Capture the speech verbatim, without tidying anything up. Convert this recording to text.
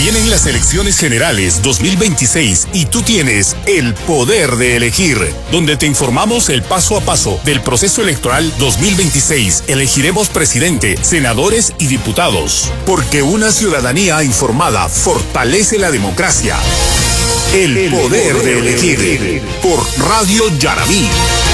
Vienen las elecciones generales dos mil veintiséis y tú tienes el poder de elegir, donde te informamos el paso a paso del proceso electoral dos mil veintiséis. Elegiremos presidente, senadores y diputados, porque una ciudadanía informada fortalece la democracia. El, el poder, poder de elegir, por Radio Yaraví.